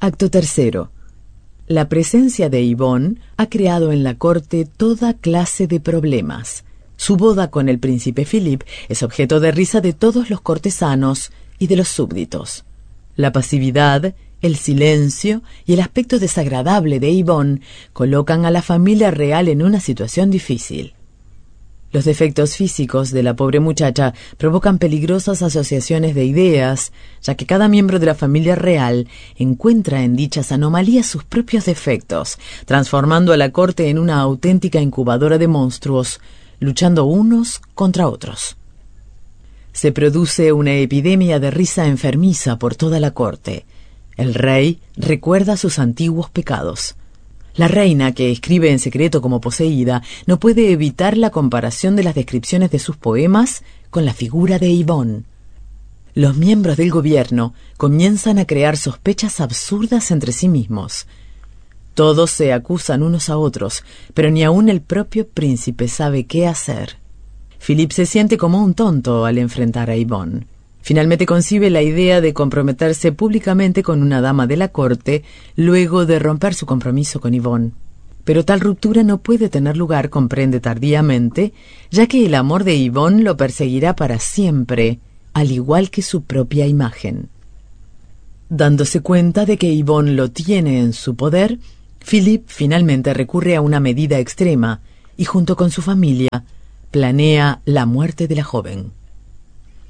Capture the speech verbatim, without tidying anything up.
Acto tercero. La presencia de Yvonne ha creado en la corte toda clase de problemas. Su boda con el príncipe Philippe es objeto de risa de todos los cortesanos y de los súbditos. La pasividad, el silencio y el aspecto desagradable de Yvonne colocan a la familia real en una situación difícil. Los defectos físicos de la pobre muchacha provocan peligrosas asociaciones de ideas, ya que cada miembro de la familia real encuentra en dichas anomalías sus propios defectos, transformando a la corte en una auténtica incubadora de monstruos, luchando unos contra otros. Se produce una epidemia de risa enfermiza por toda la corte. El rey recuerda sus antiguos pecados. La reina, que escribe en secreto como poseída, no puede evitar la comparación de las descripciones de sus poemas con la figura de Yvonne. Los miembros del gobierno comienzan a crear sospechas absurdas entre sí mismos. Todos se acusan unos a otros, pero ni aun el propio príncipe sabe qué hacer. Philippe se siente como un tonto al enfrentar a Yvonne. Finalmente concibe la idea de comprometerse públicamente con una dama de la corte luego de romper su compromiso con Yvonne. Pero tal ruptura no puede tener lugar, comprende tardíamente, ya que el amor de Yvonne lo perseguirá para siempre, al igual que su propia imagen. Dándose cuenta de que Yvonne lo tiene en su poder, Philippe finalmente recurre a una medida extrema y, junto con su familia, planea la muerte de la joven.